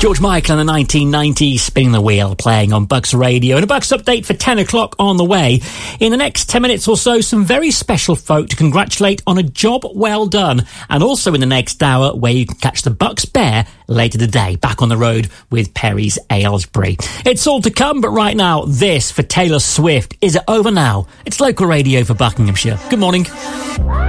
George Michael in the 1990s, Spinning the Wheel, playing on Bucks Radio. And a Bucks update for 10 o'clock on the way. In the next 10 minutes or so, some very special folk to congratulate on a job well done. And also in the next hour, where you can catch the Bucks Bear later today, back on the road with Perry's Aylesbury. It's all to come, but right now, this for Taylor Swift. Is it over now? It's local radio for Buckinghamshire. Good morning.